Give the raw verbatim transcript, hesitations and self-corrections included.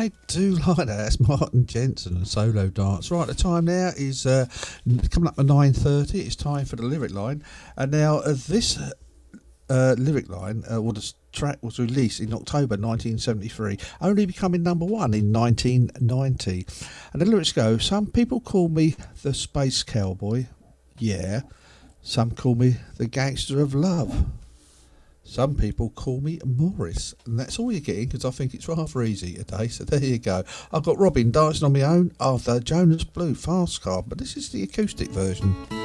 I do like that. That's Martin Jensen and Solo Dance. Right, the time now is uh, coming up to nine thirty. It's time for the lyric line. And now uh, this uh, lyric line, uh, well, the track was released in October nineteen seventy-three, only becoming number one in nineteen ninety. And the lyrics go, some people call me the Space Cowboy. Yeah. Some call me the Gangster of Love. Some people call me Morris, and that's all you're getting because I think it's rather easy today. So there you go. I've got Robin dancing on my own after Jonas Blue Fast Car, but this is the acoustic version.